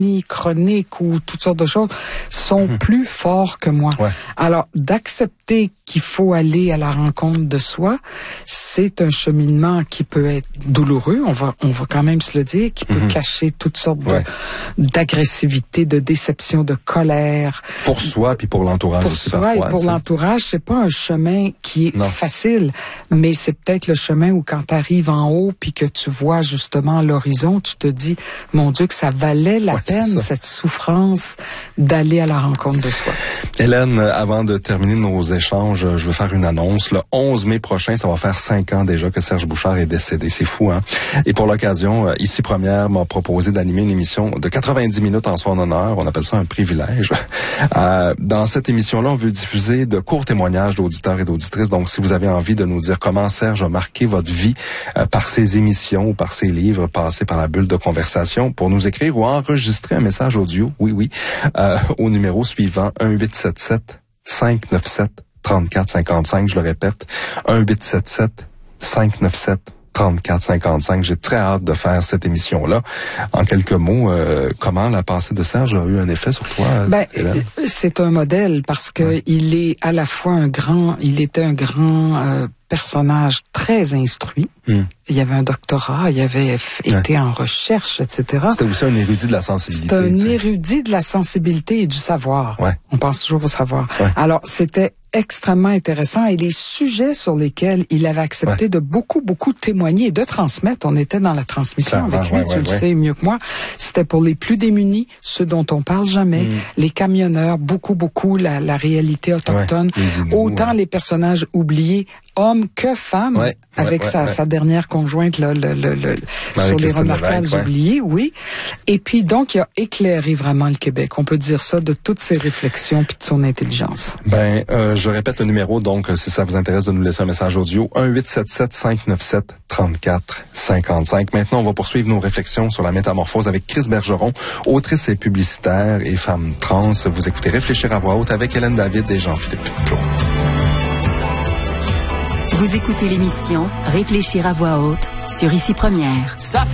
chroniques ou toutes sortes de choses sont plus forts que moi. Ouais. Alors, d'accepter qu'il faut aller à la rencontre de soi, c'est un cheminement qui peut être douloureux, on va quand même se le dire, qui peut cacher toutes sortes d'agressivité, de déception, de colère. Pour soi puis pour l'entourage aussi parfois. Pour soi et pour l'entourage, c'est pas un chemin qui est facile, mais c'est peut-être le chemin où quand tu arrives en haut puis que tu vois justement l'horizon, tu te dis, mon Dieu, que ça valait la peine, cette souffrance d'aller à la rencontre de soi. Hélène, avant de terminer nos échanges, je veux faire une annonce. Le 11 mai prochain, ça va faire 5 ans déjà que Serge Bouchard est décédé. C'est fou, hein? Et pour l'occasion, Ici Première m'a proposé d'animer une émission de 90 minutes en son honneur. On appelle ça un privilège. Dans cette émission-là, on veut diffuser de courts témoignages d'auditeurs et d'auditrices. Donc, si vous avez envie de nous dire comment Serge a marqué votre vie par ses émissions ou par ses livres passés par la bulle de conversation, pour nous écrire ou enregistrer un message audio, au numéro suivant 1-877-597-3455. Je le répète, 1-877-597-3455. J'ai très hâte de faire cette émission-là. En quelques mots, comment la passée de Serge a eu un effet sur toi, Hélène? C'est un modèle parce que il est à la fois il était un grand personnage très instruit. Il y avait un doctorat, il avait été en recherche, etc. C'était aussi un érudit de la sensibilité. C'était un érudit de la sensibilité et du savoir. On pense toujours au savoir. Alors, c'était extrêmement intéressant et les sujets sur lesquels il avait accepté de beaucoup témoigner et de transmettre, on était dans la transmission avec lui, tu le sais mieux que moi, c'était pour les plus démunis, ceux dont on parle jamais, les camionneurs, beaucoup la réalité autochtone, autant les personnages oubliés, hommes que femmes, avec sa dernière conjointe là, sur les remarquables oubliés, et puis donc il a éclairé vraiment le Québec, on peut dire ça, de toutes ses réflexions puis de son intelligence. Je répète le numéro, donc si ça vous intéresse de nous laisser un message audio, 1-877-597-3455. Maintenant, on va poursuivre nos réflexions sur la métamorphose avec Chris Bergeron, autrice et publicitaire et femme trans. Vous écoutez Réfléchir à voix haute avec Hélène David et Jean-Philippe Claude. Vous écoutez l'émission Réfléchir à voix haute sur Ici Première.